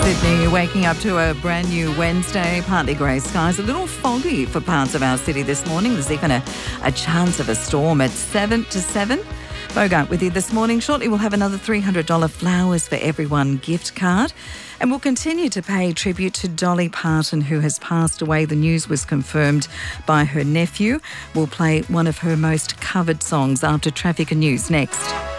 Sydney waking up to a brand new Wednesday, partly grey skies, a little foggy for parts of our city this morning. There's even a chance of a storm at 7 to 7. Bogart with you this morning. Shortly we'll have another $300 Flowers for Everyone gift card. And we'll continue to pay tribute to Dolly Parton, who has passed away. The news was confirmed by her nephew. We'll play one of her most covered songs after Traffic and News next.